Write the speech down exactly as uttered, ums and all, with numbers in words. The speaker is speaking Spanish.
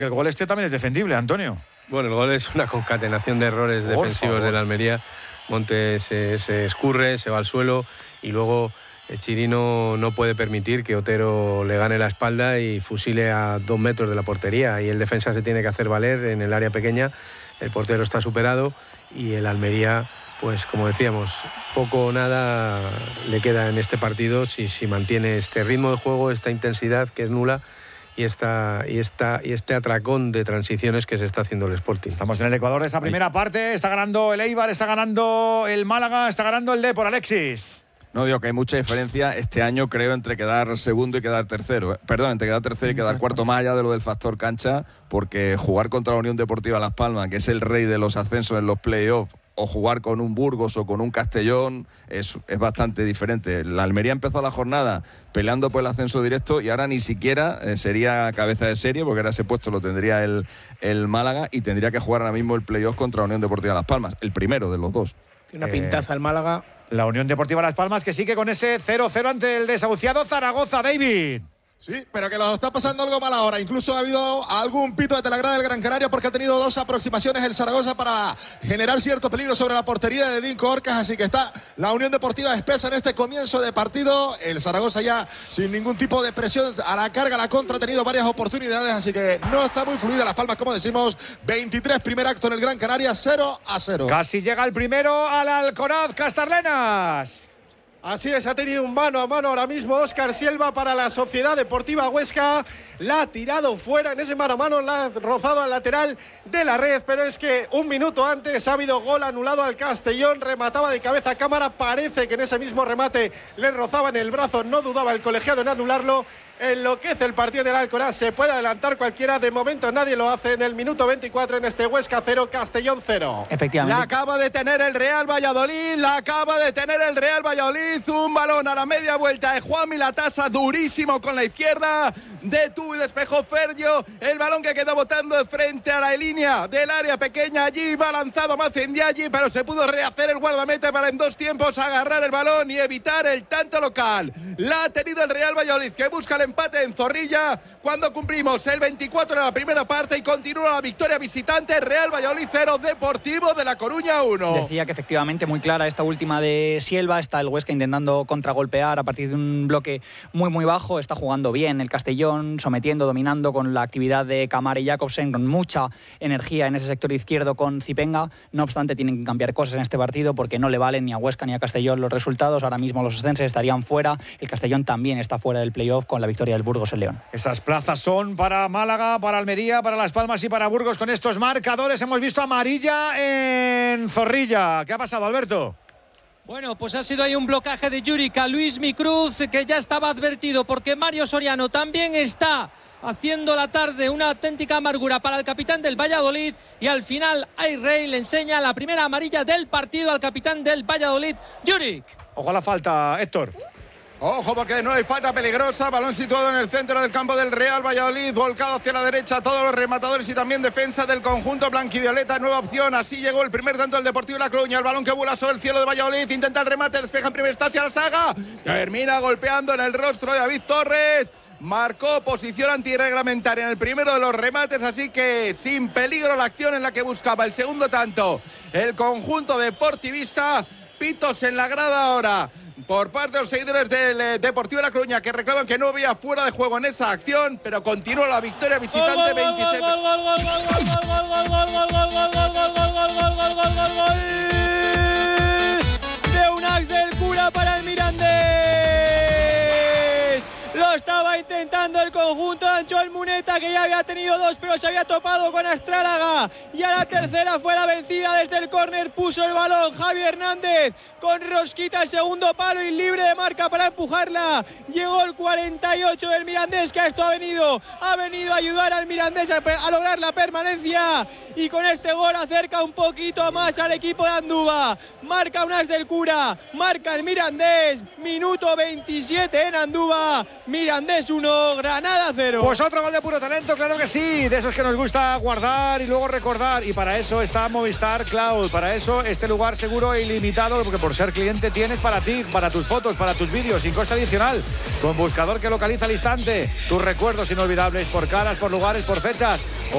El gol este también es defendible, Antonio. Bueno, el gol es una concatenación de errores Por defensivos favor. del Almería. Montes se, se escurre, se va al suelo y luego el Chirino no puede permitir que Otero le gane la espalda y fusile a dos metros de la portería. Y el defensa se tiene que hacer valer en el área pequeña. El portero está superado y el Almería, pues como decíamos, poco o nada le queda en este partido si, si mantiene este ritmo de juego, esta intensidad que es nula. Y, esta, y, esta, y este atracón de transiciones que se está haciendo el Sporting. Estamos en el Ecuador de esta primera Ahí. parte. Está ganando el Eibar, está ganando el Málaga, está ganando el Depor. Alexis. No, digo que hay mucha diferencia este año, creo, entre quedar segundo y quedar tercero. Perdón, entre quedar tercero y quedar cuarto, más allá de lo del factor cancha, porque jugar contra la Unión Deportiva Las Palmas, que es el rey de los ascensos en los playoffs, o jugar con un Burgos o con un Castellón es, es bastante diferente. La Almería empezó la jornada peleando por el ascenso directo y ahora ni siquiera eh, sería cabeza de serie, porque ahora ese puesto lo tendría el, el Málaga y tendría que jugar ahora mismo el playoff contra la Unión Deportiva Las Palmas, el primero de los dos. Tiene una pintaza eh, el Málaga. La Unión Deportiva Las Palmas que sigue con ese cero cero ante el desahuciado Zaragoza, David. Sí, pero que lo está pasando algo mal ahora. Incluso ha habido algún pito de Telegrada del Gran Canaria porque ha tenido dos aproximaciones el Zaragoza para generar cierto peligro sobre la portería de Dinko Orcas. Así que está la Unión Deportiva espesa en este comienzo de partido. El Zaragoza ya sin ningún tipo de presión a la carga, a la contra. Ha tenido varias oportunidades, así que no está muy fluida Las Palmas, como decimos. veintitrés, primer acto en el Gran Canaria, cero a cero. Casi llega el primero al Alcoraz, Castarlenas. Así es, ha tenido un mano a mano ahora mismo Óscar Silva para la Sociedad Deportiva Huesca. La ha tirado fuera en ese mano a mano, la ha rozado al lateral de la red, pero es que un minuto antes ha habido gol anulado al Castellón. Remataba de cabeza a cámara, parece que en ese mismo remate le rozaba en el brazo, no dudaba el colegiado en anularlo. Enloquece el partido del Alcoraz, se puede adelantar cualquiera, de momento nadie lo hace en el minuto veinticuatro en este Huesca cero, Castellón cero. Efectivamente. La acaba de tener el Real Valladolid, la acaba de tener el Real Valladolid, un balón a la media vuelta de Juan Milatasa, durísimo con la izquierda, detuvo y despejó Fergio, el balón que quedó botando de frente a la línea del área pequeña, allí va lanzado Mazendiaghi, pero se pudo rehacer el guardameta para en dos tiempos agarrar el balón y evitar el tanto local. La ha tenido el Real Valladolid, que busca el empate en Zorrilla cuando cumplimos el veinticuatro de la primera parte y continúa la victoria visitante. Real Valladolid cero, Deportivo de La Coruña uno. Decía que efectivamente muy clara esta última de Sielva. Está el Huesca intentando contragolpear a partir de un bloque muy muy bajo. Está jugando bien el Castellón, sometiendo, dominando con la actividad de Camara y Jakobsen, con mucha energía en ese sector izquierdo con Zipenga. No obstante, tienen que cambiar cosas en este partido porque no le valen ni a Huesca ni a Castellón los resultados. Ahora mismo los ascensos estarían fuera. El Castellón también está fuera del playoff con la victoria del Burgos en León. Esas plazas son para Málaga, para Almería, para Las Palmas y para Burgos. Con estos marcadores hemos visto amarilla en Zorrilla. ¿Qué ha pasado, Alberto? Bueno, pues ha sido ahí un blocaje de Juric a Luis Micruz, que ya estaba advertido porque Mario Soriano también está haciendo la tarde, una auténtica amargura para el capitán del Valladolid, y al final Ayrey le enseña la primera amarilla del partido al capitán del Valladolid, Juric. Ojo a la falta, Héctor. Ojo porque no hay falta peligrosa, balón situado en el centro del campo del Real Valladolid, volcado hacia la derecha, todos los rematadores y también defensa del conjunto blanquivioleta, nueva opción, así llegó el primer tanto del Deportivo de La Coruña, el balón que vuela sobre el cielo de Valladolid, intenta el remate, despeja en primera instancia al Saga, termina golpeando en el rostro de David Torres, marcó posición antirreglamentaria en el primero de los remates, así que sin peligro la acción en la que buscaba el segundo tanto el conjunto deportivista. Pitos en la grada ahora por parte de los seguidores del eh, Deportivo de La Coruña, que reclaman que no había fuera de juego en esa acción, pero continúa la victoria visitante veintiséis. Gol, gol, gol, gol, gol, gol, gol, gol, gol, gol, gol, gol, gol, gol, gol, gol, gol, gol, gol, gol de Unai del Cura para el Mirandés. Lo estaba intentando el conjunto de Anchoel Muneta, que ya había tenido dos, pero se había topado con Astrálaga. Y a la tercera fue la vencida desde el córner. Puso el balón Javi Hernández con rosquita el segundo palo y libre de marca para empujarla. Llegó el cuarenta y ocho del Mirandés, que a esto ha venido. Ha venido a ayudar al Mirandés a, a lograr la permanencia. Y con este gol acerca un poquito más al equipo de Andúba. Marca Unai del Cura, marca el Mirandés. Minuto veintisiete en Andúba. Mirandés uno, Granada cero. Pues otro gol de puro talento, claro que sí. De esos que nos gusta guardar y luego recordar. Y para eso está Movistar Cloud. Para eso este lugar seguro e ilimitado, porque por ser cliente tienes para ti, para tus fotos, para tus vídeos, sin coste adicional. Con buscador que localiza al instante tus recuerdos inolvidables por caras, por lugares, por fechas.